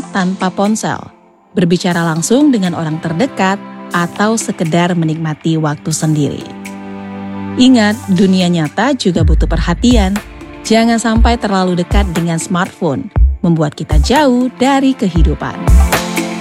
bersama tanpa ponsel, berbicara langsung dengan orang terdekat, atau sekedar menikmati waktu sendiri. Ingat, dunia nyata juga butuh perhatian. Jangan sampai terlalu dekat dengan smartphone, membuat kita jauh dari kehidupan.